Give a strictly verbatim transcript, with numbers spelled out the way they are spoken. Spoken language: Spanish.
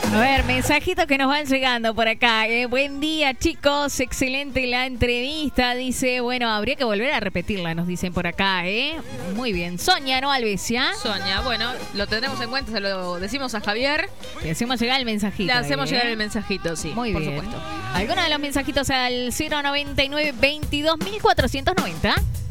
A ver, mensajitos que nos van llegando por acá. Eh, buen día, chicos. Excelente la entrevista. Dice, bueno, habría que volver a repetirla, nos dicen por acá, ¿eh? Muy bien. Sonia, ¿no, Albesia? Sonia, bueno, lo tendremos en cuenta, se lo decimos a Javier. Le hacemos llegar el mensajito. Le hacemos ahí, llegar ¿eh? el mensajito, sí. Muy por bien. supuesto. ¿Alguno de los mensajitos al cero noventa y nueve veintidós mil cuatrocientos noventa?